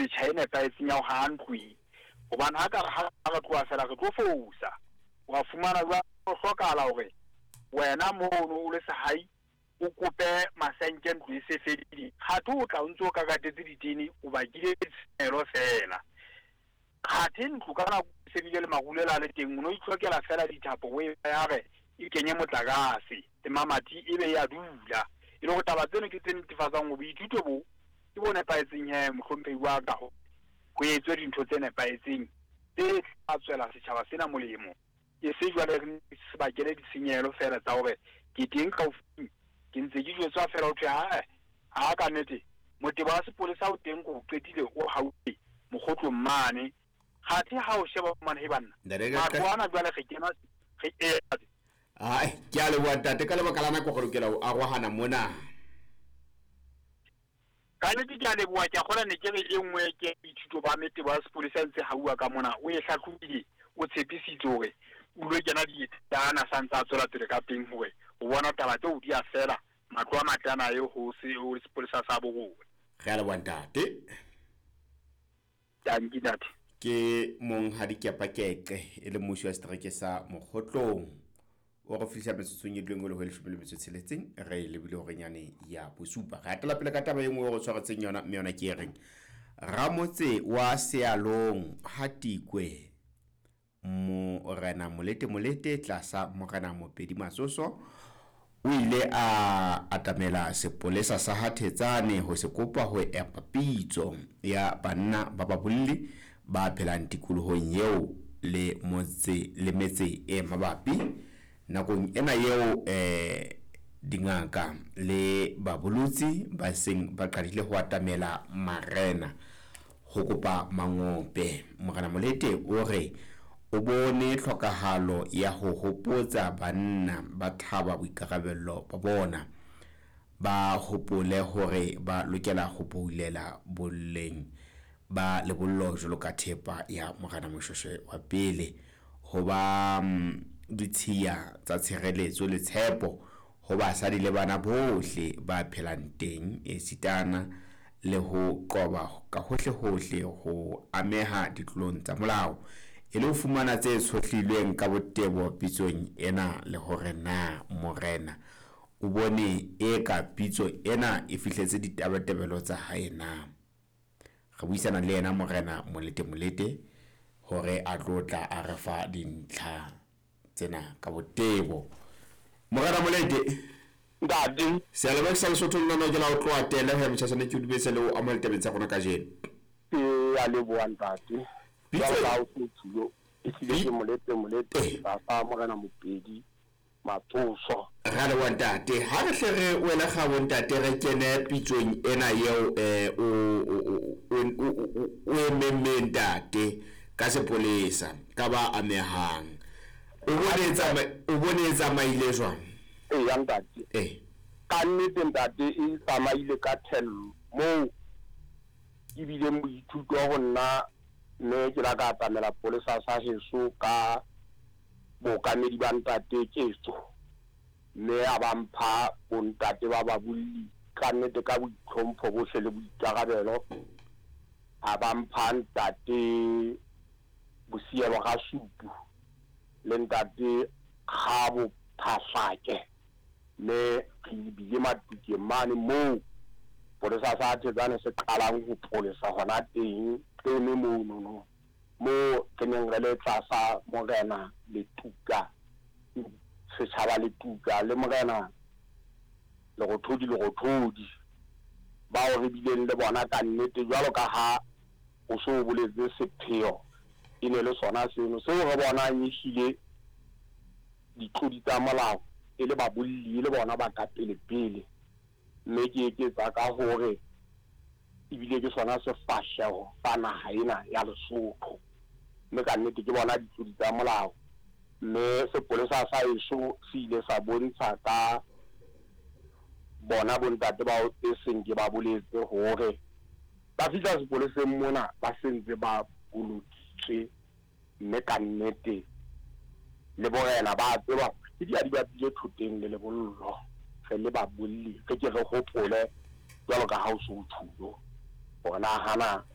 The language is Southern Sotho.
metjha e nepahetseng ya ho ha ntlwe hobane ha ka tloha fela re tlo fousa wa fumana jwale ho hlokahala hore wena mono o le sehai o kope masenke ntlo e se fedile kgathe o tla o ntse o kakatetse ditene o bakile tshenelo fela kgathe ntlo ka nako se bile le magulela le teng o no itlhokela fela dithapo o e ya re e kenye motlakase le mamati e be ya dula e le go taba tseno ke tse netefatsang go boithuto bo ke bo nepaetseng he mohlomphehi wa ka go etswe dintho tse nepaetseng tse tla tswela setjhaba sena molemo e se jwale re se bakele ditshenyehelo fela tsa hore ke teng kaofing ke ntse ke jwetswa fela ho thwe ha ka nnete motebo wa sepolesa o teng go qetile o hauwe mokgotlong mane kgathe ha o sheba mane he banna batho ana jwale re kena re ai ke a leboha ntate ka lebaka la nako go lokela o arogana mona ka nnete ke a leboha ke a kgona ne ke re e nngwe ke ithuto ba motebo wa sepolesa ntse hauwa ka mona o e hlatlhobile o tshepisitse hore o lo kena dietana sa ntse a tswela pele ka teng hore o bona taba tseo di a fela matlo a matana eo ho sepolesa sa borona ge a leboha ntate danki ntate ke monghadi Kepa-Keke e le mmuši wa setereke sa Mokgotlong o go fitlha metsotsong e dileng le ho leshome le metso tsheletseng re lebile hore nyane ya bosupa ga tla pele ka taba e nngwe go tshwaretseng yona mme yona ke reng ramotse wa Sealong Hatikwe Morena Molete tlasa Morena Mopedi Masoso o ile a atamela sepolesa sa Hathetsane ho se kopa ho epa pitso ya banna ba babolli ba phelang tikolohong eo le metse e mabapi nakong ena eo dingaka le babolutsi ba seng ba qadile ho atamela marena ho kopa mangope. Morena Molete o re o bone tlhokahalo ya ho hopotsa banna ba thaba boikarabello ba bona ba hopole hore ba lokela ho boulela bolleng ba lebollo jolo ka thepa ya Morena Moshweshwe wa pele ho ba ditshiya tsa tshireletso le tshepo ho basadi le bana bohle ba phelang teng e sitana le ho qoba ka hohle ho ameha ditlolong tsa molao e le ho fumana tse tshohlilweng ka botebo pitsong ena le hore na morena o bone e ka pitso ena e fihletse ditabatabelo tsa hae na. Re buisana le yena Morena Molete hore a tlotla a re fa dintlha tsena ka botebo. Morena Molete ntate se a leba sa Lesotho nna ke la o tloa tele ha motjhasane ke o dibetse le o amal tabeng tsa rona ka jeno a leboha ntate pitso la o tsilo e tlile Molete ba fa Morena Mopedi Masoso ga le wa ntate ha re hle re wela ga bo ntate re kene pitsong ena yeo o ntate ka sepolesa ka ba amehang o bone tsamaile jwang ya ntate ka nnete ntate e tsamaile ka thello mo e bile moithuto go nna ne ke la ka atamela polesa sa heso ka bokamedi ba ntate ketso mme a ba mpha bontate ba babolli ka nnete ka boitlhompho bohle le boikarabelo a ba mpha ntate bosielo ga supu le ntate ga bo phahlake mme ke bile matuke mane mo polesa sa Hathetsane se qalang ho polesa hona teng tsene mo ke neng re le tlasa Morena Letuka setjhaba Letuka le Morena le go thodi ba o re bileng le bona ka nnete jwalo ka ha o so boletse sepheo e ne le sona seno seo re bona nyishile ditlodi tsa molao e le babolli le bona ba ka pele mme ke eketsa ka hore ebile ke sona se fahleho fa naha ena ya Lesotho mme ka nnete ke bona ditlodi tsa molao mme sepolesa sa eso se ile sa bontsha ka bona bontate ba o seng ke ba boletse hore ba fihla sepoleseng mona ba sentse ba bolokitswe mme ka nnete le borena ba tseba ke di adibapile thoteng le lebollo re le babolli ke re hopole jwalo ka ha o se o thulo bona hana